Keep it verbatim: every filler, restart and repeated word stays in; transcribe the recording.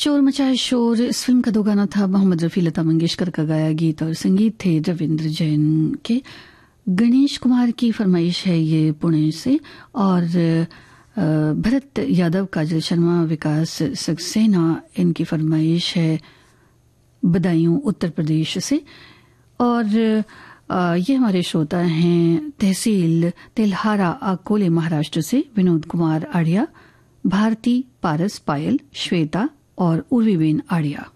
चोर मचाए शोर इस फिल्म का दो गाना था। मोहम्मद रफी, लता मंगेशकर का गाया गीत और संगीत थे रविंद्र जैन के। गणेश कुमार की फरमाइश है ये पुणे से, और भरत यादव, काजल शर्मा, विकास सक्सेना, इनकी फरमाइश है बदायूं उत्तर प्रदेश से। और ये हमारे श्रोता हैं तहसील तेल्हारा, अकोले, महाराष्ट्र से विनोद कुमार आड़िया, भारती, पारस, पायल, श्वेता और उर्वीबेन आड़िया।